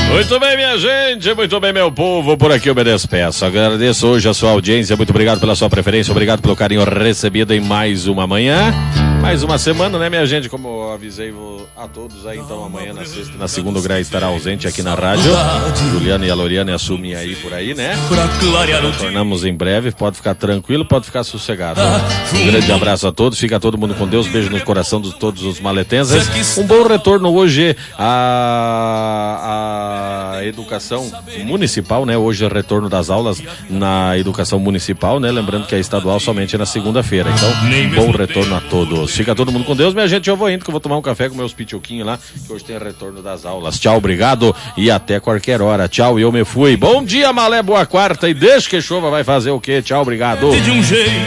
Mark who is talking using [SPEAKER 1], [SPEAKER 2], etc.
[SPEAKER 1] Muito bem, minha gente, muito bem, meu povo, por aqui eu me despeço. Agradeço hoje a sua audiência, muito obrigado pela sua preferência, obrigado pelo carinho recebido em mais uma manhã, mais uma semana, né, minha gente? Como eu avisei a todos aí, então amanhã na sexta e na segunda o Gra estará ausente aqui na rádio. Juliana e a Loriane assumem aí por aí, né? Retornamos em breve, pode ficar tranquilo, pode ficar sossegado. Um grande abraço a todos, fica todo mundo com Deus, beijo no coração de todos os maletenses. Um bom retorno hoje a educação municipal, né? Hoje é retorno das aulas na educação municipal, né? Lembrando que a estadual somente é na segunda-feira. Então, um bom retorno a todos. Fica todo mundo com Deus, minha gente. Eu vou indo que eu vou tomar um café com meus pituquinhos lá, que hoje tem retorno das aulas. Tchau, obrigado e até qualquer hora. Tchau, e eu me fui. Bom dia, Malé, boa quarta e deixa que chova vai fazer o quê? Tchau, obrigado.